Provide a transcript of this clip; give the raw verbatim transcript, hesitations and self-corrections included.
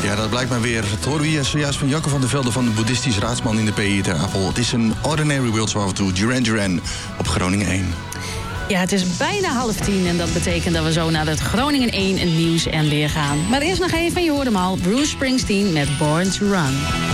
Ja, dat blijkt maar weer. Het horen we hier zojuist van Jacco van der Velde... van de boeddhistisch raadsman in de P I ter Apel. Het is een Ordinary World zo af en toe. Duran Duran op Groningen één. Ja, het is bijna half tien en dat betekent dat we zo naar het Groningen één nieuws en weer gaan. Maar eerst nog even, je hoort hem al, Bruce Springsteen met Born to Run.